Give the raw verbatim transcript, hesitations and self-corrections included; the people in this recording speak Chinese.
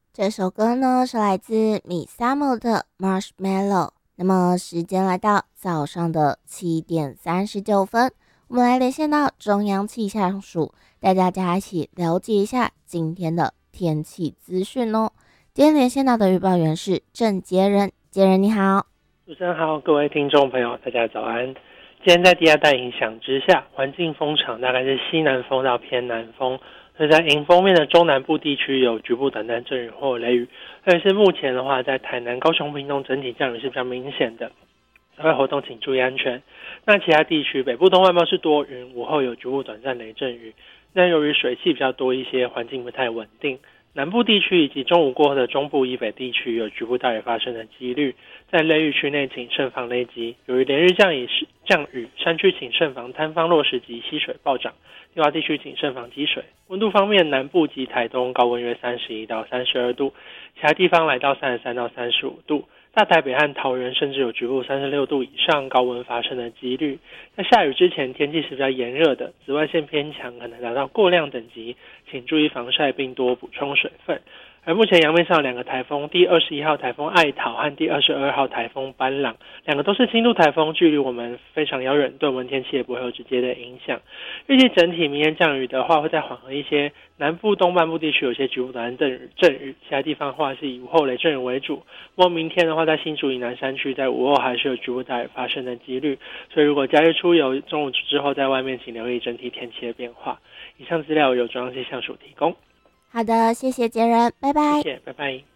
这首歌呢是来自米萨姆的 Marshmallow。那么时间来到早上的七点三十九分，我们来连线到中央气象署，带大家一起了解一下今天的天气资讯哦。今天连线到的预报员是郑杰仁，杰仁你好。 主持人好，各位听众朋友，大家早安。今天在低压带影响之下，环境风场大概是西南风到偏南风，所以在迎风面的中南部地区有局部短暂阵雨或雷雨，特别是目前的话，在台南、高雄、屏东整体降雨是比较明显的，户外活动请注意安全。那其他地区，北部东半部是多云，午后有局部短暂雷阵雨。那由于水汽比较多一些，环境不太稳定。南部地区以及中午过后的中部以北地区有局部大雨发生的几率，在雷雨区内请慎防雷击。由于连日降雨，降雨山区请慎防坍方落石及溪水暴涨，低洼地区请慎防积水。温度方面，南部及台东高温约三十一到三十二度，其他地方来到三十三到三十五度。大台北和桃园甚至有局部三十六度以上高温发生的几率。在下雨之前，天气是比较炎热的，紫外线偏强，可能达到过量等级，请注意防晒并多补充水分。而目前洋面上两个台风，第二十一号台风艾桃和第二十二号台风班朗，两个都是轻度台风，距离我们非常遥远，对我们天气也不会有直接的影响。预计整体明天降雨的话，会再缓和一些，南部东半部地区有些局部短暂阵雨，其他地方的话是以午后雷阵雨为主。不过明天的话，在新竹以南山区，在午后还是有局部大雨发生的几率，所以如果假日出游，中午之后在外面，请留意整体天气的变化。以上资料由中央气象署提供。 好的，谢谢杰仁，拜拜。 谢谢，拜拜。